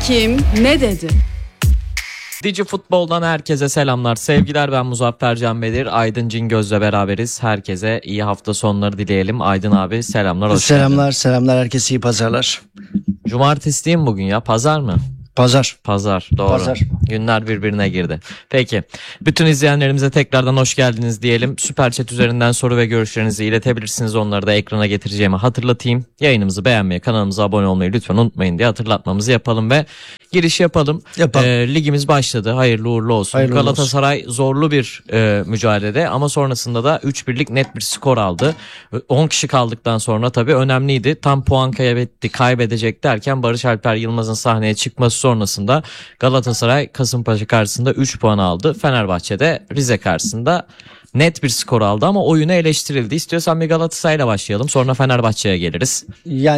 Kim ne dedi? Digi Futbol'dan herkese selamlar, sevgiler. Ben Muzaffer Can Bedir, Aydın Cingöz'le beraberiz. Herkese iyi hafta sonları dileyelim. Aydın abi selamlar, hoş geldin. Selamlar, herkese iyi pazarlar. Cumartesi değil mi bugün ya? Pazar mı? Pazar, doğru. Pazar. Günler birbirine girdi. Peki, bütün izleyenlerimize tekrardan hoş geldiniz diyelim. Süper Chat üzerinden soru ve görüşlerinizi iletebilirsiniz. Onları da ekrana getireceğimi hatırlatayım. Yayınımızı beğenmeyi, kanalımıza abone olmayı lütfen unutmayın diye hatırlatmamızı yapalım ve giriş yapalım. Ligimiz başladı. Hayırlı uğurlu olsun. Hayırlı Galatasaray zorlu bir mücadelede ama sonrasında da 3-1'lik net bir skor aldı. 10 kişi kaldıktan sonra tabii önemliydi. Tam puan kaybedecek derken Barış Alper Yılmaz'ın sahneye çıkması sonrasında Galatasaray Kasımpaşa karşısında 3 puan aldı. Fenerbahçe'de Rize karşısında net bir skor aldı ama oyunu eleştirildi. İstiyorsan bir Galatasaray'la başlayalım, sonra Fenerbahçe'ye geliriz. Yani